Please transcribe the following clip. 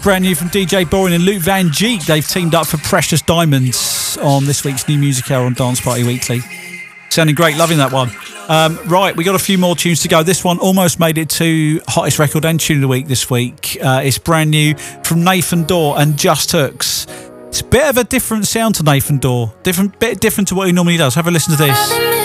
Brand new from DJ Boring and Luke Van Geek. They've teamed up for Precious Diamonds on this week's New Music Hour on Dance Party Weekly. Sounding great, loving that one. Right, we got a few more tunes to go. This one almost made it to Hottest Record and Tune of the Week this week. It's brand new from Nathan Dawe and Just Hooks. It's a bit of a different sound to Nathan Dawe, bit different to what he normally does. Have a listen to this.